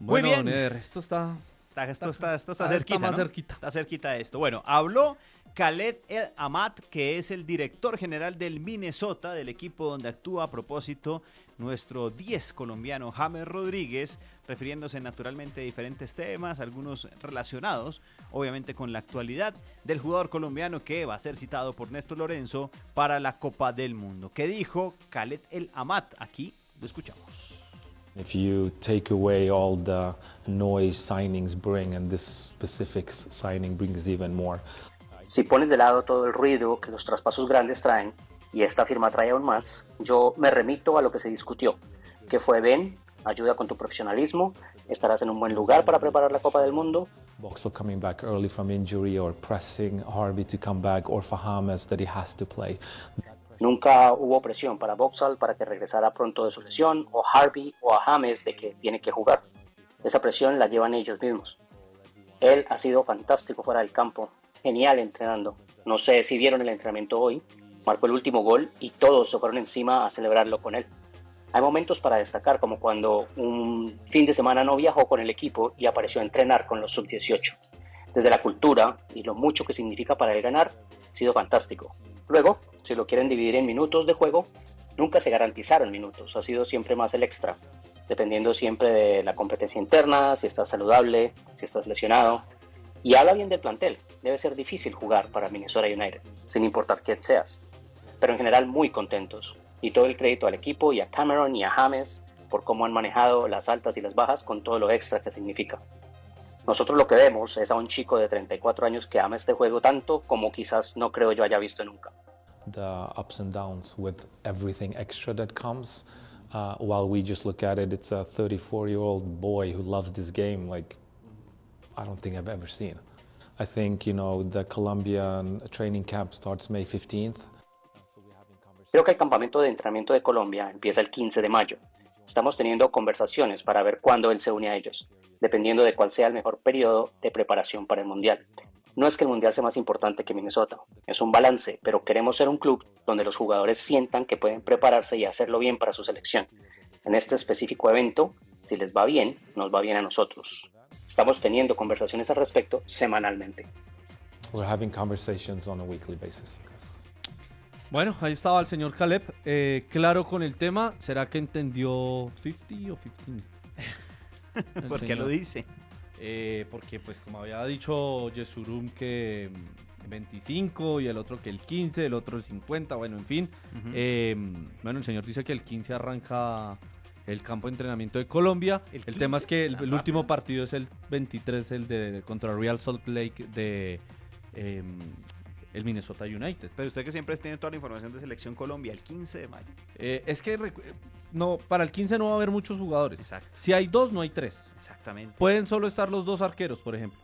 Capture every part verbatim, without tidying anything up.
Muy Bueno, bien. Ner, esto está... Está, esto está, esto está Ah, cerquita, está más ¿no? cerquita. Está cerquita de esto. Bueno, habló Khaled El Amat, que es el director general del Minnesota, del equipo donde actúa a propósito nuestro diez colombiano James Rodríguez, refiriéndose naturalmente a diferentes temas, algunos relacionados obviamente con la actualidad del jugador colombiano que va a ser citado por Néstor Lorenzo para la Copa del Mundo. ¿Qué dijo Khaled El Amat? Aquí lo escuchamos. If you take away all the noise signings bring, and this specific signing brings even more. Si pones de lado todo el ruido que los traspasos grandes traen, y esta firma trae aún más, yo me remito a lo que se discutió, que fue: ven, ayuda con tu profesionalismo, estarás en un buen lugar para preparar la Copa del Mundo. Boxall coming back early from injury, or pressing Harvey to come back, or for James that he has to play. Nunca hubo presión para Boxall para que regresara pronto de su lesión, o Harvey o a James de que tiene que jugar. Esa presión la llevan ellos mismos. Él ha sido fantástico fuera del campo, genial entrenando. No sé si vieron el entrenamiento hoy, marcó el último gol y todos se fueron encima a celebrarlo con él. Hay momentos para destacar, como cuando un fin de semana no viajó con el equipo y apareció a entrenar con los sub dieciocho. Desde la cultura y lo mucho que significa para él ganar, ha sido fantástico. Luego, si lo quieren dividir en minutos de juego, nunca se garantizaron minutos, ha sido siempre más el extra, dependiendo siempre de la competencia interna, si estás saludable, si estás lesionado. Y habla bien del plantel, debe ser difícil jugar para Minnesota United, sin importar quién seas. Pero en general muy contentos, y todo el crédito al equipo y a Cameron y a James por cómo han manejado las altas y las bajas con todo lo extra que significa. Nosotros lo que vemos es a un chico de treinta y cuatro años que ama este juego tanto como quizás no creo yo haya visto nunca. The ups and downs with everything extra that comes. Uh, while we just look at it, it's a thirty-four-year-old boy who loves this game like I don't think I've ever seen. I think, you know, the Colombian training camp starts May fifteenth. Creo que el campamento de entrenamiento de Colombia empieza el quince de mayo. Estamos teniendo conversaciones para ver cuándo él se une a ellos, dependiendo de cuál sea el mejor periodo de preparación para el Mundial. No es que el Mundial sea más importante que Minnesota, es un balance, pero queremos ser un club donde los jugadores sientan que pueden prepararse y hacerlo bien para su selección. En este específico evento, si les va bien, nos va bien a nosotros. Estamos teniendo conversaciones al respecto semanalmente. We're having conversations on a weekly basis. Bueno, ahí estaba el señor Caleb, eh, claro con el tema. ¿Será que entendió cincuenta o quince? ¿Por qué lo dice? Eh, porque pues como había dicho Yesurum que veinticinco y el otro que el quince, el otro el cincuenta, bueno, en fin. Uh-huh. eh, bueno, el señor dice que el quince arranca el campo de entrenamiento de Colombia. El, el tema es que el, el último partido es el veintitrés, el de contra Real Salt Lake de... Eh, el Minnesota United. Pero usted que siempre tiene toda la información de Selección Colombia, el quince de mayo. Eh, es que no, para el quince no va a haber muchos jugadores. Exacto. Si hay dos, no hay tres. Exactamente. Pueden solo estar los dos arqueros, por ejemplo.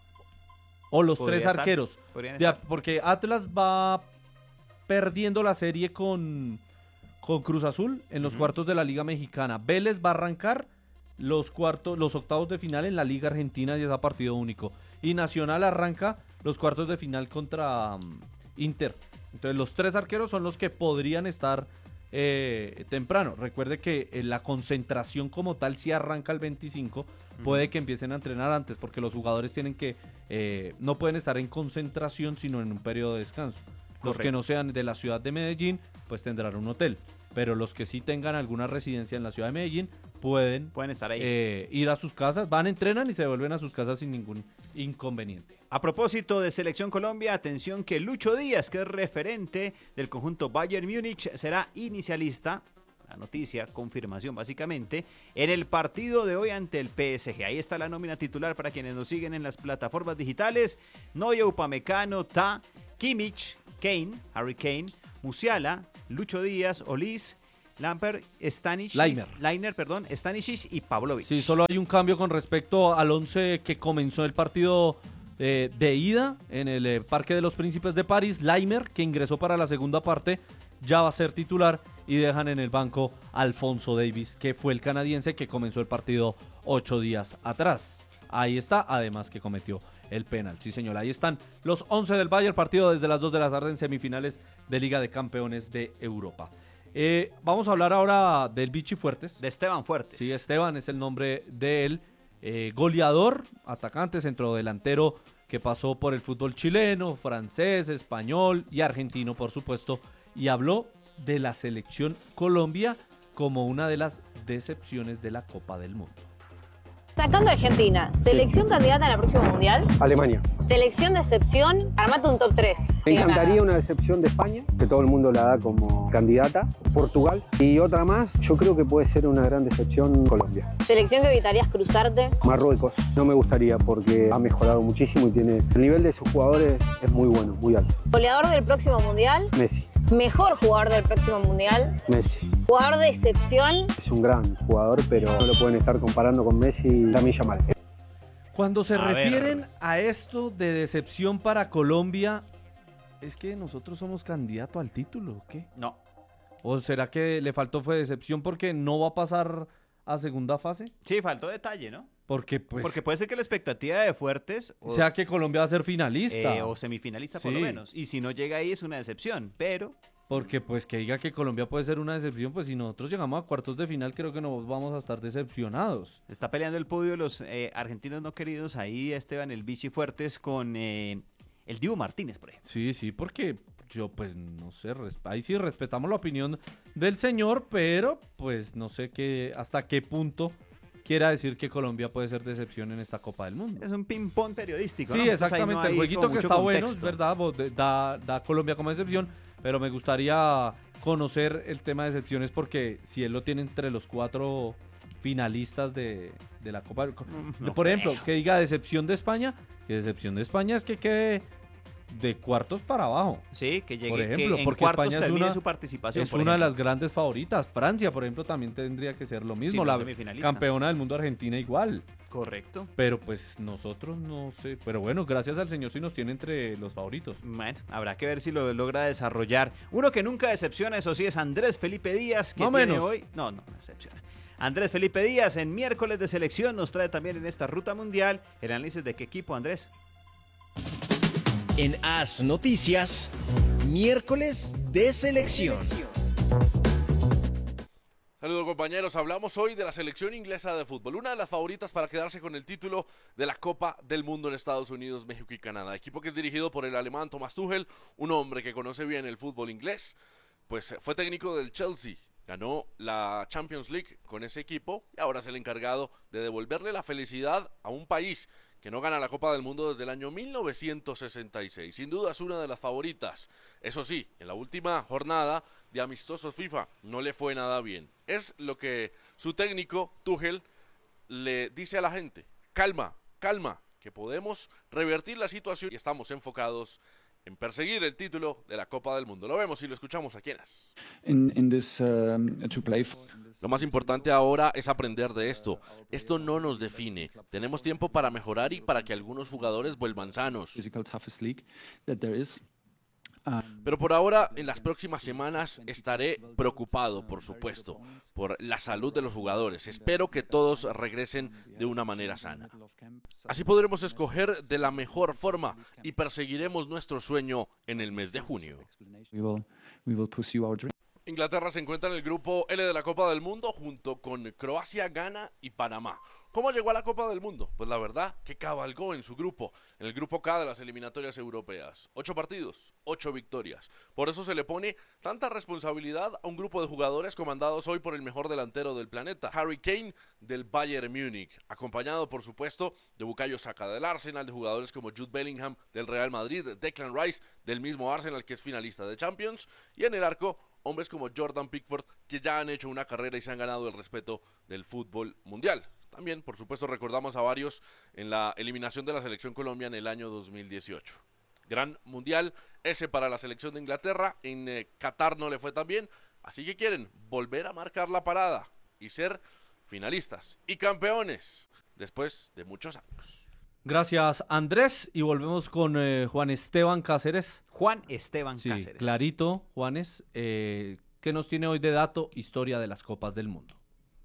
O los tres estar, arqueros. De, porque Atlas va perdiendo la serie con, con Cruz Azul en los uh-huh. cuartos de la Liga Mexicana. Vélez va a arrancar los cuartos, los octavos de final en la Liga Argentina y es a partido único. Y Nacional arranca los cuartos de final contra um, Inter. Entonces los tres arqueros son los que podrían estar eh, temprano. Recuerde que eh, la concentración como tal, si arranca el veinticinco, uh-huh. puede que empiecen a entrenar antes, porque los jugadores tienen que eh, no pueden estar en concentración sino en un periodo de descanso. Correcto. Los que no sean de la ciudad de Medellín pues tendrán un hotel, pero los que sí tengan alguna residencia en la ciudad de Medellín pueden, pueden estar ahí. Eh, ir a sus casas, van, entrenan y se devuelven a sus casas sin ningún inconveniente. A propósito de Selección Colombia, atención que Lucho Díaz, que es referente del conjunto Bayern Múnich, será inicialista, la noticia, confirmación básicamente, en el partido de hoy ante el P S G. Ahí está la nómina titular para quienes nos siguen en las plataformas digitales: Neuer, Upamecano, Ta, Kimmich, Kane, Harry Kane, Musiala, Lucho Díaz, Olis, Lampert, Stanisic, Lainer. Lainer, perdón, Stanisic y Pavlovic. Sí, solo hay un cambio con respecto al once que comenzó el partido eh, de ida en el eh, Parque de los Príncipes de París. Lainer, que ingresó para la segunda parte, ya va a ser titular, y dejan en el banco a Alphonso Davies, que fue el canadiense que comenzó el partido ocho días atrás. Ahí está, además que cometió el penal. Sí, señor, ahí están los once del Bayern, partido desde las dos de la tarde en semifinales de Liga de Campeones de Europa. Eh, vamos a hablar ahora del Vichy Fuertes. De Esteban Fuertes. Sí, Esteban es el nombre de él. eh, goleador, atacante, centrodelantero que pasó por el fútbol chileno, francés, español y argentino, por supuesto, y habló de la selección Colombia como una de las decepciones de la Copa del Mundo. Sacando a Argentina, ¿selección candidata en el próximo Mundial? Alemania. ¿Selección de excepción? Armate un top tres. Me encantaría una decepción de España, que todo el mundo la da como candidata. Portugal. Y otra más, yo creo que puede ser una gran decepción Colombia. ¿Selección que evitarías cruzarte? Marruecos. No me gustaría porque ha mejorado muchísimo y tiene... El nivel de sus jugadores es muy bueno, muy alto. ¿Goleador del próximo Mundial? Messi. ¿Mejor jugador del próximo Mundial? Messi. ¿Jugador de excepción? Es un gran jugador, pero no lo pueden estar comparando con Messi y Lamine Yamal. Cuando se A refieren ver. a esto de decepción para Colombia, ¿es que nosotros somos candidato al título o qué? No. ¿O será que le faltó fue decepción porque no va a pasar a segunda fase? Sí, faltó detalle, ¿no? Porque pues Porque puede ser que la expectativa de Fuertes o, sea que Colombia va a ser finalista. eh, o semifinalista por Sí. lo menos. Y si no llega ahí es una decepción, pero Porque pues que diga que Colombia puede ser una decepción, pues si nosotros llegamos a cuartos de final creo que no vamos a estar decepcionados. está peleando el podio los eh, argentinos no queridos ahí, Esteban El Vichy Fuertes con eh, el Dibu Martínez, por ejemplo. Sí, sí, porque yo pues no sé, res- ahí sí respetamos la opinión del señor, pero pues no sé qué hasta qué punto quiera decir que Colombia puede ser decepción en esta Copa del Mundo. Es un ping-pong periodístico, Sí, ¿no? Entonces, ahí no exactamente, el hay jueguito como que mucho está bueno, es contexto. verdad, vos de- da, da Colombia como decepción, pero me gustaría conocer el tema de decepciones porque si él lo tiene entre los cuatro finalistas de, de la Copa del Mm, no Por ejemplo, creo. que diga decepción de España, que decepción de España es que quede de cuartos para abajo. Sí, que llegue Por ejemplo, que en porque cuartos España es termine una- su participación. Es por una de ejemplo. las grandes favoritas. Francia, por ejemplo, también tendría que ser lo mismo. Sí, la no semifinalista. campeona del mundo Argentina igual. Correcto. Pero pues nosotros no sé. Pero bueno, gracias al señor si nos tiene entre los favoritos. Bueno, habrá que ver si lo logra desarrollar. Uno que nunca decepciona, eso sí, es Andrés Felipe Díaz, que Más o tiene menos. hoy... No, no, no decepciona. Andrés Felipe Díaz en miércoles de selección nos trae también en esta ruta mundial el análisis de qué equipo, Andrés. En As Noticias, miércoles de selección. Saludos compañeros, hablamos hoy de la selección inglesa de fútbol, una de las favoritas para quedarse con el título de la Copa del Mundo en Estados Unidos, México y Canadá. Equipo que es dirigido por el alemán Thomas Tuchel, un hombre que conoce bien el fútbol inglés, pues fue técnico del Chelsea, ganó la Champions League con ese equipo y ahora es el encargado de devolverle la felicidad a un país que no gana la Copa del Mundo desde el año mil novecientos sesenta y seis. Sin duda es una de las favoritas. Eso sí, en la última jornada de amistosos FIFA no le fue nada bien. Es lo que su técnico, Tuchel, le dice a la gente. Calma, calma, que podemos revertir la situación y estamos enfocados en perseguir el título de la Copa del Mundo. Lo vemos y lo escuchamos aquí en As. In, in this, um, to play f- Lo más importante ahora es aprender de esto. Esto no nos define. Tenemos tiempo para mejorar y para que algunos jugadores vuelvan sanos. physical toughest league that there is. Pero por ahora, en las próximas semanas, estaré preocupado, por supuesto, por la salud de los jugadores. Espero que todos regresen de una manera sana. Así podremos escoger de la mejor forma y perseguiremos nuestro sueño en el mes de junio. We will, we will pursue our dream. Inglaterra se encuentra en el grupo L de la Copa del Mundo junto con Croacia, Ghana y Panamá. ¿Cómo llegó a la Copa del Mundo? Pues la verdad que cabalgó en su grupo, en el grupo K de las eliminatorias europeas. Ocho partidos, ocho victorias. Por eso se le pone tanta responsabilidad a un grupo de jugadores comandados hoy por el mejor delantero del planeta, Harry Kane del Bayern Múnich, acompañado por supuesto de Bukayo Saka del Arsenal, de jugadores como Jude Bellingham del Real Madrid, Declan Rice del mismo Arsenal que es finalista de Champions, y en el arco hombres como Jordan Pickford que ya han hecho una carrera y se han ganado el respeto del fútbol mundial. También, por supuesto, recordamos a varios en la eliminación de la selección Colombia en el año dos mil dieciocho. Gran mundial ese para la selección de Inglaterra. En eh, Qatar no le fue tan bien, así que quieren volver a marcar la parada y ser finalistas y campeones después de muchos años. Gracias, Andrés. Y volvemos con eh, Juan Esteban Cáceres. Juan Esteban Sí, Cáceres. clarito, Juanes. Eh, ¿Qué nos tiene hoy de dato? Historia de las Copas del Mundo.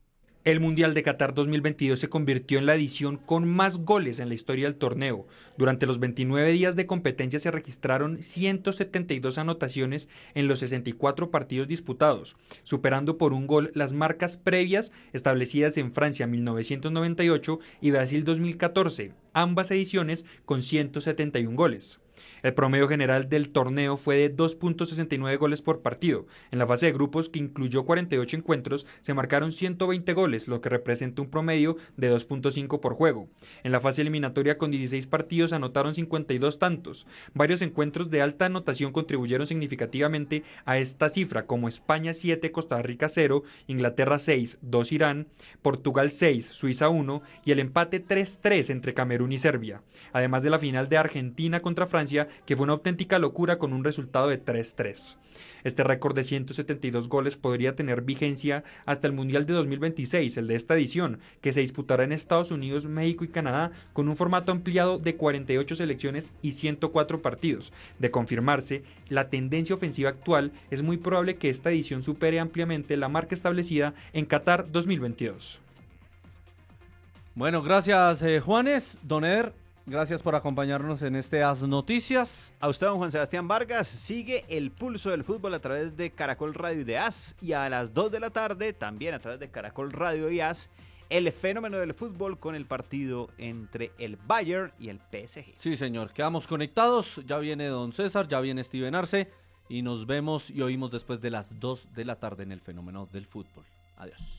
El Mundial de Qatar dos mil veintidós se convirtió en la edición con más goles en la historia del torneo. Durante los veintinueve días de competencia se registraron ciento setenta y dos anotaciones en los sesenta y cuatro partidos disputados, superando por un gol las marcas previas establecidas en Francia mil novecientos noventa y ocho y Brasil dos mil catorce, ambas ediciones con ciento setenta y un goles. El promedio general del torneo fue de dos punto sesenta y nueve goles por partido. En la fase de grupos, que incluyó cuarenta y ocho encuentros, se marcaron ciento veinte goles, lo que representa un promedio de dos punto cinco por juego. En la fase eliminatoria, con dieciséis partidos, anotaron cincuenta y dos tantos. Varios encuentros de alta anotación contribuyeron significativamente a esta cifra, como España siete, Costa Rica cero, Inglaterra seis, dos Irán, Portugal seis, Suiza uno y el empate tres tres entre Camerún y Serbia. Además de la final de Argentina contra Francia, que fue una auténtica locura con un resultado de tres tres. Este récord de ciento setenta y dos goles podría tener vigencia hasta el Mundial de dos mil veintiséis, el de esta edición, que se disputará en Estados Unidos, México y Canadá, con un formato ampliado de cuarenta y ocho selecciones y ciento cuatro partidos. De confirmarse la tendencia ofensiva actual, es muy probable que esta edición supere ampliamente la marca establecida en Qatar dos mil veintidós. Bueno, gracias eh, Juanes, Don Eder. Gracias por acompañarnos en este As Noticias. A usted, don Juan Sebastián Vargas. Sigue el pulso del fútbol a través de Caracol Radio y de As. Y a las dos de la tarde, también a través de Caracol Radio y As, el fenómeno del fútbol con el partido entre el Bayern y el P S G. Sí, señor. Quedamos conectados. Ya viene don César, ya viene Steven Arce. Y nos vemos y oímos después de las dos de la tarde en el fenómeno del fútbol. Adiós.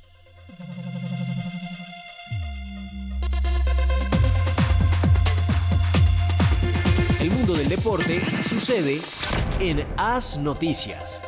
El mundo del deporte sucede en As Noticias.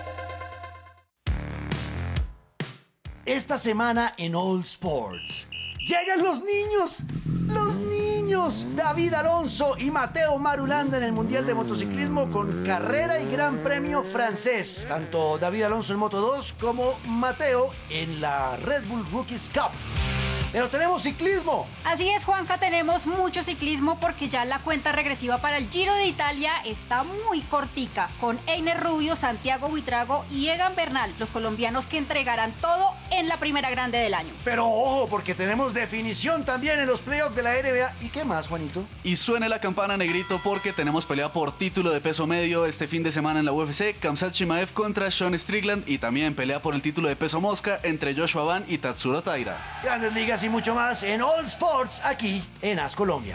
Esta semana en All Sports. ¡Llegan los niños! ¡Los niños! David Alonso y Mateo Marulanda en el Mundial de Motociclismo con carrera y Gran Premio francés. Tanto David Alonso en Moto dos como Mateo en la Red Bull Rookies Cup. Pero tenemos ciclismo. Así es, Juanca, tenemos mucho ciclismo porque ya la cuenta regresiva para el Giro de Italia está muy cortica, con Einer Rubio, Santiago Buitrago y Egan Bernal, los colombianos que entregarán todo en la primera grande del año. Pero ojo, porque tenemos definición también en los playoffs de la N B A. ¿Y qué más, Juanito? Y suene la campana, negrito, porque tenemos pelea por título de peso medio este fin de semana en la U F C. Khamzat Chimaev contra Sean Strickland, y también pelea por el título de peso mosca entre Joshua Van y Tatsuro Taira. Grandes ligas y mucho más en All Sports, aquí en As Colombia.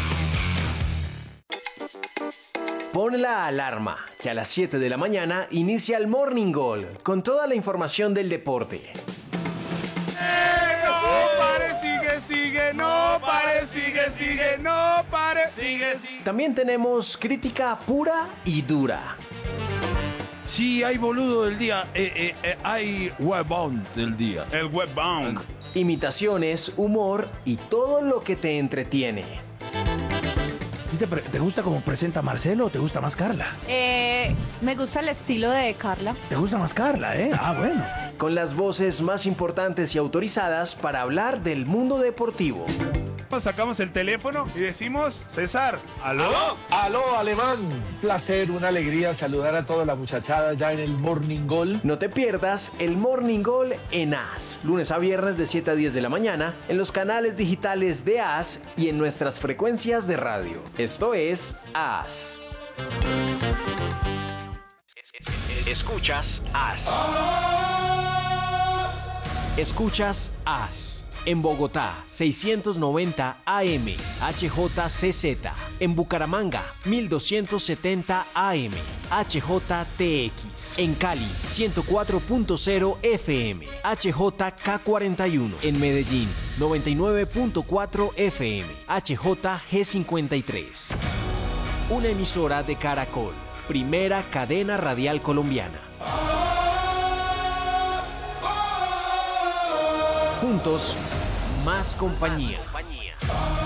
Pon la alarma, que a las siete de la mañana inicia el Morning Goal, con toda la información del deporte. ¡Eh, no pare, sigue, sigue, no pare, sigue, sigue, no pare, sigue, sigue! También tenemos crítica pura y dura. Sí, hay boludo del día, eh, eh, eh, hay webbound del día. El webbound. Imitaciones, humor y todo lo que te entretiene. ¿Te, ¿Te gusta cómo presenta Marcelo o te gusta más Carla? Eh, me gusta el estilo de Carla. ¿Te gusta más Carla, eh? Ah, bueno. Con las voces más importantes y autorizadas para hablar del mundo deportivo. Sacamos el teléfono y decimos, César, ¿aló? ¿Aló? Aló, Alemán. Placer, una alegría saludar a toda la muchachada ya en el Morning Goal. No te pierdas el Morning Goal en As, lunes a viernes de siete a diez de la mañana, en los canales digitales de As y en nuestras frecuencias de radio. Esto es As. Escuchas As. Escuchas As. En Bogotá, seiscientos noventa A M, H J C Z. En Bucaramanga, mil doscientos setenta A M, H J T X. En Cali, ciento cuatro punto cero F M, H J K cuarenta y uno. En Medellín, noventa y nueve punto cuatro F M, H J G cincuenta y tres. Una emisora de Caracol, primera cadena radial colombiana. Juntos, más compañía.